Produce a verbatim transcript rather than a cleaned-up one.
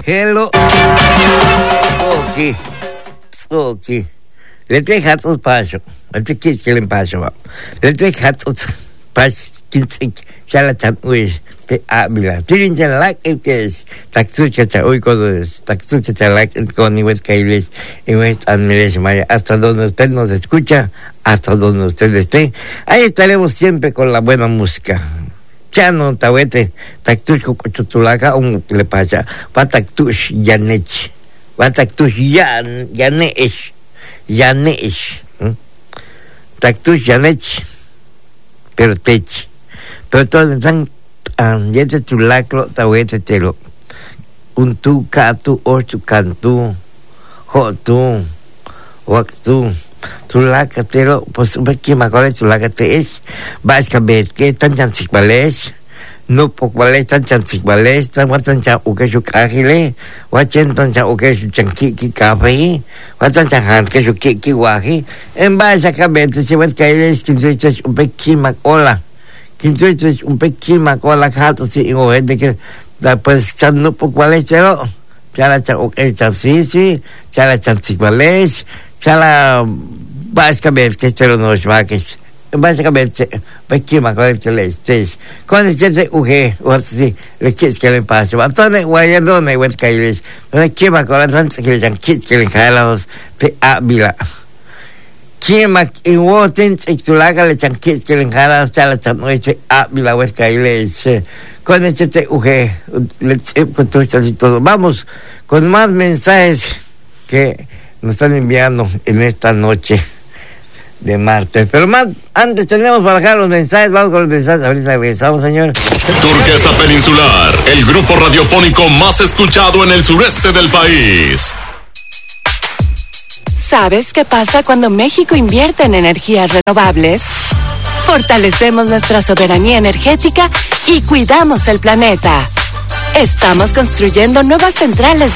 Hello. Okay. Okay. Let's have to pass. Let's kiss killing pass. Let's have to pass. Kinsik. Shalatan wish. Te abila. Tirin like it is. Taktucha uicodos. Taktucha like it con West Kailis. Y West Admiration Maya. Hasta donde usted nos escucha. Hasta donde usted esté. Ahí estaremos siempre con la buena música. Chano, tawete, taktush kukuchutulaka, un le pasa, va taktush yanech, va taktush yan, yanesh, yanesh, taktush yanech, pero tech, pero todo están, yete tulacro, tawete telo, un tu, katu, ocho, cantu, jotu, waktu, Tulaka tero, pues un poquito más tulaka te es, vas a ver que tan chanchik bales, no poco bales tan chanchik bales, tan tan chan uke su kahile, wachen tan chan uke su chanki ki kafe, watan chan han ke su ki ki wahi, en vas a ver que se va a caer es que es un poquito más cola, que es un poquito más cola jato si en oed de que pues chan no poco bales tero, chala chan uke chan sí sí, chala chanchik bales. Chala básicamente que esto no es vaques básicamente porque me acuerdo que le estés cuando se uge o así le quieres que le pase entonces guayando no hay que les no que me acuerdo antes que le quieres que le jalos te abila que me en woten y tu laga le quieres que le jalos chala no es abila o que les cuando se uge le con todo vamos con más mensajes que nos están enviando en esta noche de martes. Pero más, antes tenemos para dejar los mensajes, vamos con los mensajes, ahorita regresamos, señor. Turquesa Peninsular, el grupo radiofónico más escuchado en el sureste del país. ¿Sabes qué pasa cuando México invierte en energías renovables? Fortalecemos nuestra soberanía energética y cuidamos el planeta. Estamos construyendo nuevas centrales